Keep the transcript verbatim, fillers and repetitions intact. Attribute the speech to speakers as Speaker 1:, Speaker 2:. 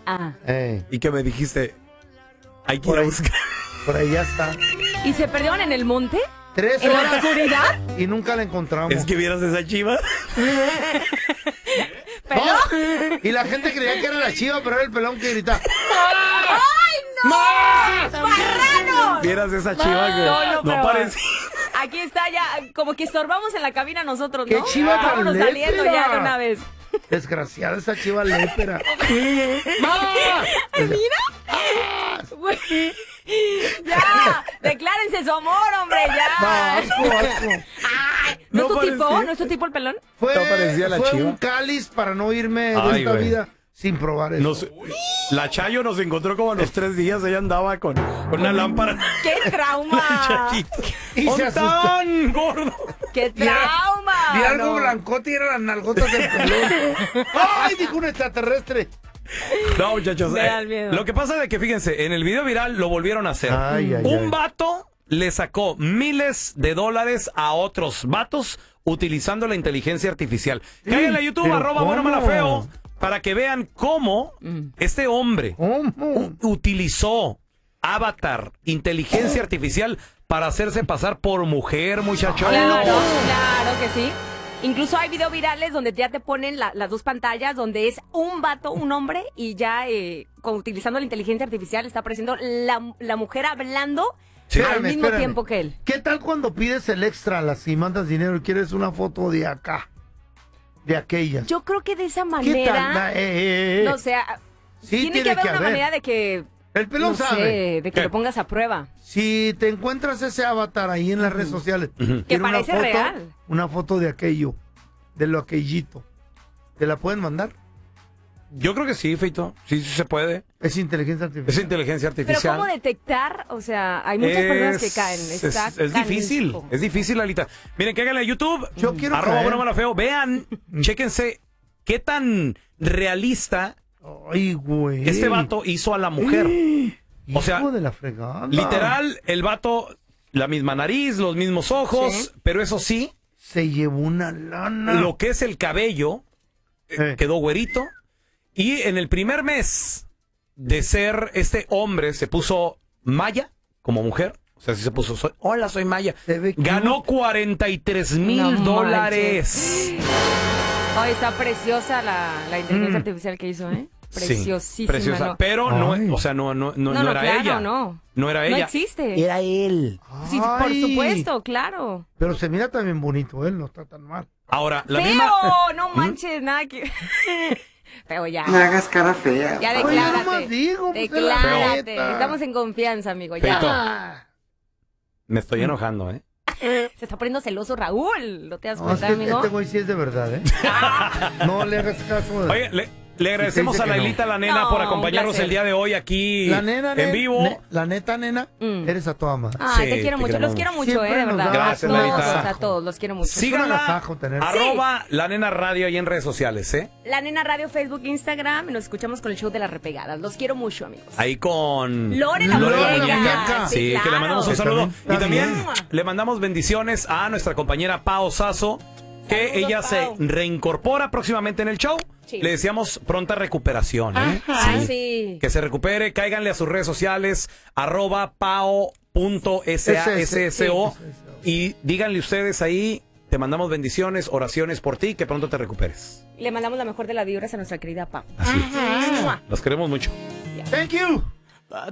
Speaker 1: Ah.
Speaker 2: Eh.
Speaker 3: Y que me dijiste, hay que
Speaker 2: Por
Speaker 3: ir a
Speaker 2: ahí.
Speaker 3: buscar.
Speaker 2: Por ahí ya está.
Speaker 1: ¿Y se perdieron en el monte?
Speaker 2: Tres
Speaker 1: ¿En la
Speaker 2: horas
Speaker 1: oscuridad?
Speaker 2: y nunca la encontramos.
Speaker 3: Es que vieras esa chiva.
Speaker 1: ¿Pelón?
Speaker 2: No, y la gente creía que era la chiva, pero era el pelón que gritaba.
Speaker 1: ¡Ay, no!
Speaker 2: ¡Más!
Speaker 1: ¡Marranos!
Speaker 3: Vieras esa chiva que
Speaker 1: No, no,
Speaker 3: no
Speaker 1: pero-
Speaker 3: parecía.
Speaker 1: Aquí está ya, como que estorbamos en la cabina nosotros,
Speaker 2: ¡Qué
Speaker 1: ¿no?
Speaker 2: chiva tan
Speaker 1: Vámonos saliendo
Speaker 2: lépera!
Speaker 1: ya de una vez.
Speaker 2: Desgraciada esa chiva lépera. ¡Más!
Speaker 1: ¿Mira? Güey. Ya, declárense su amor, hombre,
Speaker 2: No,
Speaker 1: ya.
Speaker 2: asco, asco.
Speaker 1: Ay, ¿no,
Speaker 3: No
Speaker 1: es tu tipo?
Speaker 3: parecía.
Speaker 1: ¿No es tu tipo el pelón?
Speaker 2: Fue,
Speaker 3: No parecía la
Speaker 2: fue
Speaker 3: chiva.
Speaker 2: un cáliz para no irme de
Speaker 3: Ay,
Speaker 2: esta
Speaker 3: güey.
Speaker 2: vida sin probar eso.
Speaker 3: Nos- la Chayo nos encontró como a los tres días. Ella andaba con, con una lámpara.
Speaker 1: ¡Qué trauma!
Speaker 3: Chachito.
Speaker 2: Y se
Speaker 3: ¡Oh,
Speaker 2: asustó.
Speaker 3: tan gordo!
Speaker 1: ¡Qué
Speaker 2: Mira,
Speaker 1: trauma!
Speaker 2: Vi algo
Speaker 1: No.
Speaker 2: blancote y eran las nalgotas del pelón. ¡Ay! Dijo un extraterrestre.
Speaker 3: No, muchachos.
Speaker 1: Me da
Speaker 3: eh,
Speaker 1: miedo.
Speaker 3: lo que pasa es que, fíjense, en el video viral lo volvieron a hacer.
Speaker 2: Ay, ay,
Speaker 3: Un
Speaker 2: ay.
Speaker 3: vato le sacó miles de dólares a otros vatos utilizando la inteligencia artificial. Cáiganle a YouTube,
Speaker 2: ¿pero
Speaker 3: arroba bueno,
Speaker 2: cómo?
Speaker 3: mala, feo, para que vean cómo este hombre
Speaker 2: ¿Cómo?
Speaker 3: u- utilizó avatar, inteligencia artificial, para hacerse pasar por mujer, muchachos.
Speaker 1: Claro, claro que sí. Incluso hay video virales donde ya te ponen la- las dos pantallas, donde es un vato, un hombre, y ya eh, con, utilizando la inteligencia artificial está apareciendo la, la mujer hablando
Speaker 3: Sí.
Speaker 1: al
Speaker 2: Espérame,
Speaker 1: mismo
Speaker 2: espérame.
Speaker 1: tiempo que él.
Speaker 2: ¿Qué tal cuando pides el extra las y mandas dinero y quieres una foto de acá? De aquellas.
Speaker 1: Yo creo que de esa
Speaker 2: ¿Qué
Speaker 1: manera,
Speaker 2: tal? Eh, eh, eh.
Speaker 1: no sé, a-
Speaker 2: Sí,
Speaker 1: tiene, que haber una manera de que,
Speaker 2: El pelón
Speaker 1: no
Speaker 2: sabe.
Speaker 1: sé, de que
Speaker 3: ¿Qué?
Speaker 1: lo pongas a prueba.
Speaker 2: Si te encuentras ese avatar ahí en las redes sociales,
Speaker 1: Que
Speaker 2: quiero una
Speaker 1: parece
Speaker 2: foto,
Speaker 1: real.
Speaker 2: una foto de aquello, de lo aquellito. ¿Te la pueden mandar?
Speaker 3: Yo creo que sí, Feito. Sí, sí se puede.
Speaker 2: Es inteligencia
Speaker 3: Es
Speaker 2: artificial.
Speaker 3: inteligencia
Speaker 1: Pero
Speaker 3: artificial.
Speaker 1: ¿cómo detectar? O sea, hay muchas personas que caen.
Speaker 3: Es,
Speaker 1: Está
Speaker 3: es- es difícil,
Speaker 1: canijo.
Speaker 3: es difícil, Alita. Miren, cáiganle a YouTube.
Speaker 2: Yo quiero
Speaker 3: Arroba
Speaker 2: caer.
Speaker 3: bueno, malo, feo. Vean, chéquense qué tan realista
Speaker 2: Ay, güey.
Speaker 3: este vato hizo a la mujer.
Speaker 2: Hijo
Speaker 3: O sea,
Speaker 2: de la fregada.
Speaker 3: Literal, el vato, la misma nariz, los mismos ojos,
Speaker 1: Sí.
Speaker 3: pero eso sí,
Speaker 2: Se llevó una lana.
Speaker 3: lo que es el cabello
Speaker 2: Eh.
Speaker 3: quedó güerito. Y en el primer mes de ser este hombre, se puso Maya como mujer. O sea, sí se puso, soy- hola, soy Maya.
Speaker 2: Se ve
Speaker 3: Ganó
Speaker 2: cute.
Speaker 3: cuarenta y tres mil
Speaker 1: No
Speaker 3: dólares.
Speaker 1: Ay, está preciosa la, la inteligencia
Speaker 2: Mm.
Speaker 1: artificial que hizo, ¿eh?
Speaker 3: Sí,
Speaker 1: Preciosísima.
Speaker 3: preciosa.
Speaker 1: ¿no?
Speaker 3: Pero
Speaker 2: Ay.
Speaker 3: no, o sea, no, no, no,
Speaker 1: No,
Speaker 3: no
Speaker 1: no,
Speaker 3: era
Speaker 1: claro,
Speaker 3: ella.
Speaker 1: no.
Speaker 3: No era
Speaker 1: No
Speaker 3: ella.
Speaker 1: existe.
Speaker 3: Era él.
Speaker 1: Sí, por
Speaker 2: Ay.
Speaker 1: supuesto, claro.
Speaker 2: Pero se mira también bonito, él no está tan mal.
Speaker 3: Ahora, la
Speaker 1: ¡Feo!
Speaker 3: misma.
Speaker 1: No manches, nada que... Feo, ya.
Speaker 4: No hagas cara fea.
Speaker 1: Ya
Speaker 2: Oye,
Speaker 1: declárate.
Speaker 2: nomás digo, pues, es la
Speaker 1: Declárate.
Speaker 2: neta.
Speaker 1: Estamos en confianza, amigo.
Speaker 3: Feito.
Speaker 1: Ya.
Speaker 3: Me estoy enojando, ¿eh?
Speaker 1: Se está poniendo celoso Raúl. ¿No te das
Speaker 2: No, es
Speaker 1: cuenta,
Speaker 2: que
Speaker 1: amigo?
Speaker 2: este güey sí es de verdad, ¿eh? No le hagas caso.
Speaker 3: Oye, le, le agradecemos
Speaker 2: dice
Speaker 3: a
Speaker 2: que no.
Speaker 3: Lailita, la nena,
Speaker 1: No,
Speaker 3: por
Speaker 1: un
Speaker 3: acompañarnos
Speaker 1: placer.
Speaker 3: el día de hoy aquí
Speaker 2: La nena,
Speaker 3: en
Speaker 2: ne-
Speaker 3: vivo.
Speaker 2: ne- la neta, nena,
Speaker 1: Mm.
Speaker 2: eres a toda madre.
Speaker 1: Ay,
Speaker 3: Sí,
Speaker 1: te quiero
Speaker 3: te
Speaker 1: mucho.
Speaker 3: queremos
Speaker 1: Los quiero
Speaker 3: mucho.
Speaker 1: mucho, eh,
Speaker 2: Siempre
Speaker 1: de
Speaker 2: nos
Speaker 1: verdad.
Speaker 2: da
Speaker 3: Gracias,
Speaker 1: a todos,
Speaker 3: Lalita.
Speaker 1: a todos, los quiero mucho.
Speaker 2: Sí. un
Speaker 3: Síganla,
Speaker 2: agasajo tener-
Speaker 3: arroba la nena radio ahí en redes sociales, ¿eh?
Speaker 1: La Nena Radio, Facebook, Instagram. Y nos escuchamos con el show de las repegadas. Los quiero mucho, amigos.
Speaker 3: Ahí con
Speaker 1: Lore la
Speaker 2: Lore la
Speaker 1: muñeca.
Speaker 2: muñeca.
Speaker 3: Sí,
Speaker 1: Sí,
Speaker 3: que le mandamos un
Speaker 1: claro.
Speaker 3: saludo.
Speaker 2: Está
Speaker 3: Y también
Speaker 1: bien.
Speaker 3: le mandamos bendiciones a nuestra compañera Pao Sasso, que
Speaker 1: Saludos,
Speaker 3: ella
Speaker 1: Pao.
Speaker 3: se reincorpora próximamente en el show.
Speaker 1: Sí.
Speaker 3: Le deseamos pronta recuperación, ¿eh?
Speaker 1: Ajá, sí.
Speaker 3: Que se recupere, cáiganle a sus redes sociales, arroba pao.sasso y díganle ustedes ahí, te mandamos bendiciones, oraciones por ti, que pronto te recuperes.
Speaker 1: Le mandamos la mejor de las vibras a nuestra querida Pau.
Speaker 3: Así es.
Speaker 1: Mua.
Speaker 3: Los queremos mucho.
Speaker 2: Thank you.